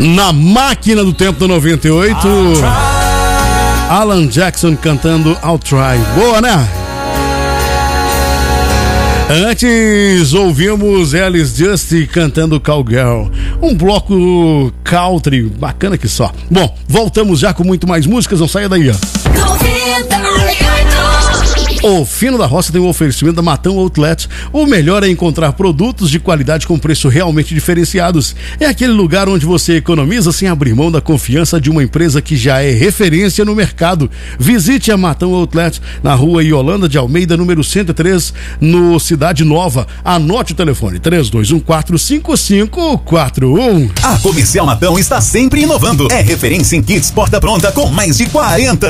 Na máquina do tempo do 98, Alan Jackson cantando I'll Try. Boa, né? Antes ouvimos Alice Just cantando Cowgirl, um bloco country bacana que só. Bom, voltamos já com muito mais músicas, não saia daí, ó. O Fino da Roça tem um oferecimento da Matão Outlet. O melhor é encontrar produtos de qualidade com preço realmente diferenciados. É aquele lugar onde você economiza sem abrir mão da confiança de uma empresa que já é referência no mercado. Visite a Matão Outlet na rua Yolanda de Almeida, número 103, no Cidade Nova. Anote o telefone, 3214-5541. A Comercial Matão está sempre inovando. É referência em kits porta-pronta com mais de 40